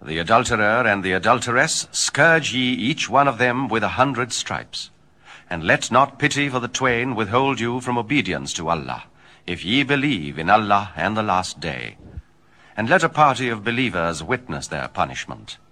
The adulterer and the adulteress, scourge ye each one of them with 100 stripes. And let not pity for the twain withhold you from obedience to Allah, if ye believe in Allah and the last day. And let a party of believers witness their punishment.